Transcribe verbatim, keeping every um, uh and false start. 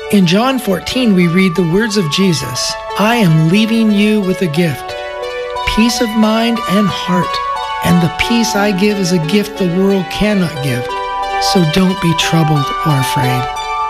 In John fourteen, we read the words of Jesus, "I am leaving you with a gift, peace of mind and heart, and the peace I give is a gift the world cannot give. So don't be troubled or afraid."